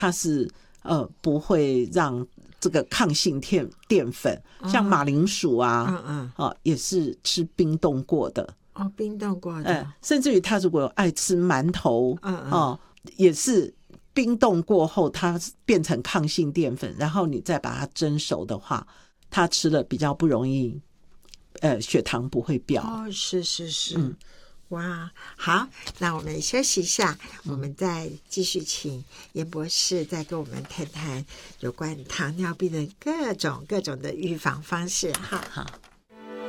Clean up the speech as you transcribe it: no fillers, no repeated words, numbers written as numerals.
它是不会让这个抗性淀粉，像马铃薯啊，也是吃冰冻过的。 冰冻过的， 甚至于他如果爱吃馒头，也是冰冻过后，它变成抗性淀粉，然后你再把它蒸熟的话，它吃了比较不容易，血糖不会飙。 是，哇，好，那我们休息一下，我们再继续请严博士再跟我们谈谈有关糖尿病的各种的预防方式。好。